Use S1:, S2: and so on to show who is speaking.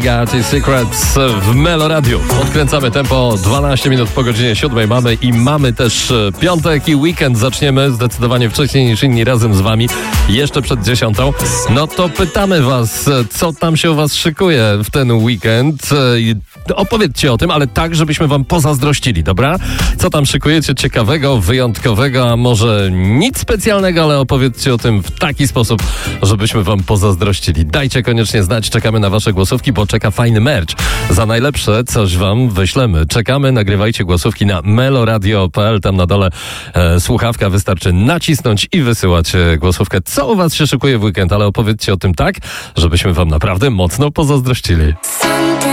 S1: Got Your Secrets w Melo Radio. Odkręcamy tempo, 12 minut po godzinie 7 mamy też piątek i weekend. Zaczniemy zdecydowanie wcześniej niż inni razem z wami, jeszcze przed 10. No to pytamy was, co tam się u was szykuje w ten weekend. Opowiedzcie o tym, ale tak, żebyśmy wam pozazdrościli, dobra? Co tam szykujecie ciekawego, wyjątkowego, a może nic specjalnego, ale opowiedzcie o tym w taki sposób, żebyśmy wam pozazdrościli. Dajcie koniecznie znać, czekamy na wasze głosówki, bo czeka fajny merch. Za najlepsze coś wam wyślemy. Czekamy, nagrywajcie głosówki na meloradio.pl, tam na dole słuchawka, wystarczy nacisnąć i wysyłać głosówkę. Co u was się szykuje w weekend, ale opowiedzcie o tym tak, żebyśmy wam naprawdę mocno pozazdrościli.